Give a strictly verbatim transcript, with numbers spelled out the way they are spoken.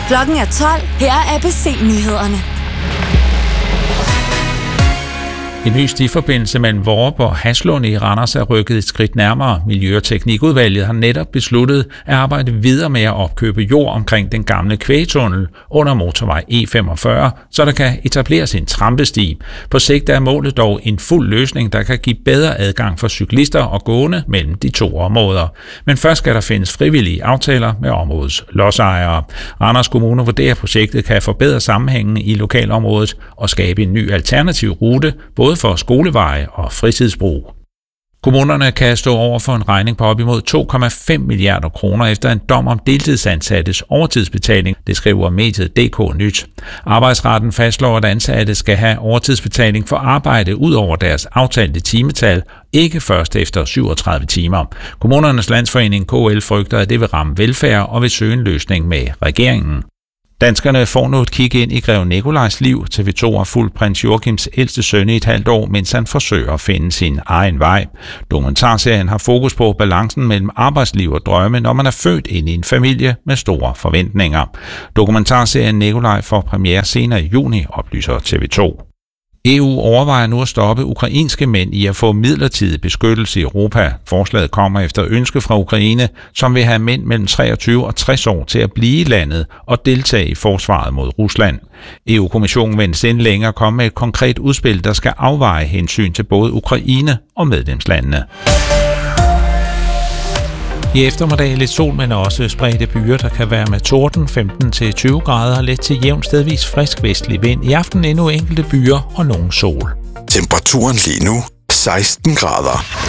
Klokken er tolv. Her er A B C-nyhederne. En ny stiforbindelse mellem Vorup og Haslund i Randers er rykket et skridt nærmere. Miljø- og Teknikudvalget har netop besluttet at arbejde videre med at opkøbe jord omkring den gamle kvægtunnel under motorvej E femogfyrre, så der kan etableres en trampesti. På sigt er målet dog en fuld løsning, der kan give bedre adgang for cyklister og gående mellem de to områder. Men først skal der findes frivillige aftaler med områdets lodsejere. Randers Kommune vurderer, at projektet kan forbedre sammenhængen i lokalområdet og skabe en ny alternativ rute, både for skoleveje og fritidsbrug. Kommunerne kan stå over for en regning på op imod to komma fem milliarder kroner efter en dom om deltidsansattes overtidsbetaling, det skriver mediet D K Nyt. Arbejdsretten fastslår, at ansatte skal have overtidsbetaling for arbejde ud over deres aftalte timetal, ikke først efter syvogtredive timer. Kommunernes Landsforening K L frygter, at det vil ramme velfærd og vil søge en løsning med regeringen. Danskerne får nu et kig ind i Grev Nikolajs liv. T V to har fulgt prins Joachims ældste søn i et halvt år, mens han forsøger at finde sin egen vej. Dokumentarserien har fokus på balancen mellem arbejdsliv og drømme, når man er født ind i en familie med store forventninger. Dokumentarserien Nikolaj får premiere senere i juni, oplyser T V to. E U overvejer nu at stoppe ukrainske mænd i at få midlertidig beskyttelse i Europa. Forslaget kommer efter ønske fra Ukraine, som vil have mænd mellem treogtyve og tres år til at blive i landet og deltage i forsvaret mod Rusland. E U-kommissionen vil inden længere komme med et konkret udspil, der skal afveje hensyn til både Ukraine og medlemslandene. I eftermiddag lidt sol, men også spredte byer, der kan være med torden, femten til tyve grader, let til jævn stedvis frisk vestlig vind. I aften endnu enkelte byer og nogen sol. Temperaturen lige nu seksten grader.